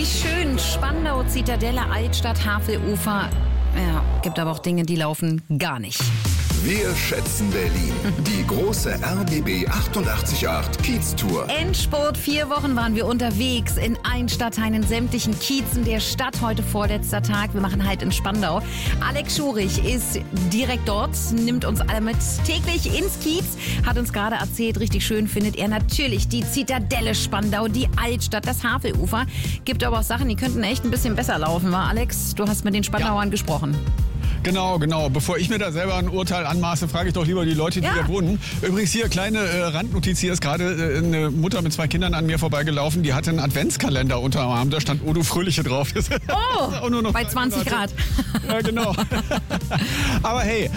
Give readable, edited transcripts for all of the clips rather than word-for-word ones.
Wie schön. Spandau, Zitadelle, Altstadt, Havelufer. Ja, gibt aber auch Dinge, die laufen gar nicht. Wir schätzen Berlin. Die große RBB 888 Kiez-Tour. Endspurt, 4 Wochen waren wir unterwegs in allen Stadtteilen, in sämtlichen Kiezen der Stadt. Heute vorletzter Tag. Wir machen halt in Spandau. Alex Schurich ist direkt dort, nimmt uns alle mit täglich ins Kiez. Hat uns gerade erzählt, richtig schön findet er natürlich die Zitadelle Spandau, die Altstadt, das Havelufer. Gibt aber auch Sachen, die könnten echt ein bisschen besser laufen, wa? Alex, du hast mit den Spandauern gesprochen. Genau. Bevor ich mir da selber ein Urteil anmaße, frage ich doch lieber die Leute, die hier wohnen. Übrigens hier, kleine Randnotiz, hier ist gerade eine Mutter mit 2 Kindern an mir vorbeigelaufen, die hatte einen Adventskalender unterm Arm, da stand Odo Fröhliche drauf. Oh, nur noch bei 20 Grad. Ja, genau. Aber hey,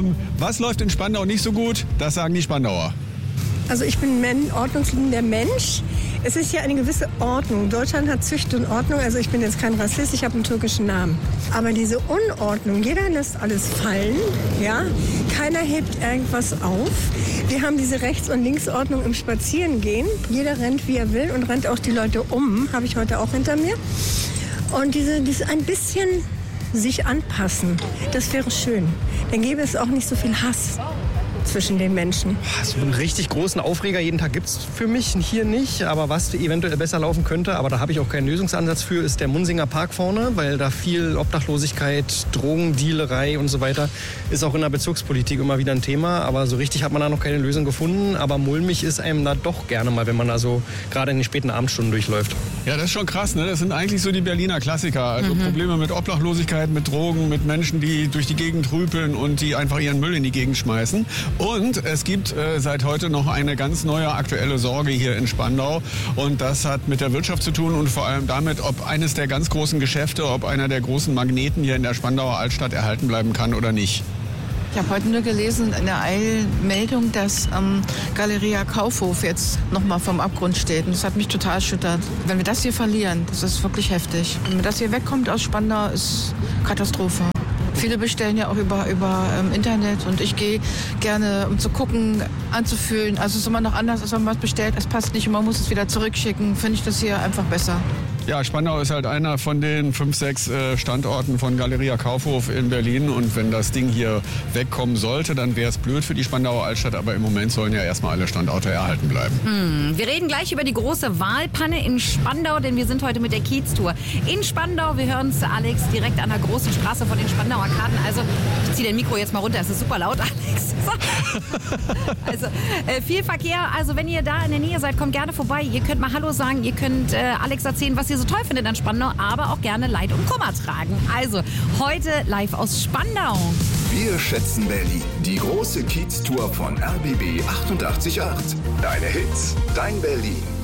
was läuft in Spandau nicht so gut? Das sagen die Spandauer. Also ich bin ordnungsliebender Mensch. Es ist ja eine gewisse Ordnung. Deutschland hat Zücht und Ordnung. Also ich bin jetzt kein Rassist, ich habe einen türkischen Namen. Aber diese Unordnung, jeder lässt alles fallen. Ja? Keiner hebt irgendwas auf. Wir haben diese Rechts- und Linksordnung im Spazierengehen. Jeder rennt, wie er will und rennt auch die Leute um. Habe ich heute auch hinter mir. Und dieses ein bisschen sich anpassen, das wäre schön. Dann gäbe es auch nicht so viel Hass zwischen den Menschen. So einen richtig großen Aufreger jeden Tag gibt es für mich hier nicht. Aber was eventuell besser laufen könnte, aber da habe ich auch keinen Lösungsansatz für, ist der Munsinger Park vorne, weil da viel Obdachlosigkeit, Drogendealerei und so weiter ist auch in der Bezirkspolitik immer wieder ein Thema. Aber so richtig hat man da noch keine Lösung gefunden. Aber mulmig ist einem da doch gerne mal, wenn man da so gerade in den späten Abendstunden durchläuft. Ja, das ist schon krass, ne? Das sind eigentlich so die Berliner Klassiker. Also Probleme mit Obdachlosigkeit, mit Drogen, mit Menschen, die durch die Gegend rüpeln und die einfach ihren Müll in die Gegend schmeißen. Und es gibt seit heute noch eine ganz neue aktuelle Sorge hier in Spandau. Und das hat mit der Wirtschaft zu tun und vor allem damit, ob eines der ganz großen Geschäfte, ob einer der großen Magneten hier in der Spandauer Altstadt erhalten bleiben kann oder nicht. Ich habe heute nur gelesen in der Eilmeldung, dass Galeria Kaufhof jetzt nochmal vom Abgrund steht. Und das hat mich total erschüttert. Wenn wir das hier verlieren, das ist wirklich heftig. Wenn das hier wegkommt aus Spandau, ist Katastrophe. Viele bestellen ja auch über Internet und ich gehe gerne, um zu gucken, anzufühlen. Also es ist immer noch anders, als wenn man was bestellt. Es passt nicht und man muss es wieder zurückschicken. Finde ich das hier einfach besser. Ja, Spandau ist halt einer von den 5, 6 Standorten von Galeria Kaufhof in Berlin. Und wenn das Ding hier wegkommen sollte, dann wäre es blöd für die Spandauer Altstadt. Aber im Moment sollen ja erstmal alle Standorte erhalten bleiben. Wir reden gleich über die große Wahlpanne in Spandau, denn wir sind heute mit der Kiez-Tour in Spandau. Wir hören es, Alex, direkt an der großen Straße von den Spandauer Karten. Also, ich ziehe den Mikro jetzt mal runter, es ist super laut, Alex. Also, viel Verkehr. Also, wenn ihr da in der Nähe seid, kommt gerne vorbei. Ihr könnt mal Hallo sagen, ihr könnt Alex erzählen, was ihr so toll findet an Spandau, aber auch gerne Leid und Kummer tragen. Also, heute live aus Spandau. Wir schätzen Berlin. Die große Kiez-Tour von RBB 888. Deine Hits, dein Berlin.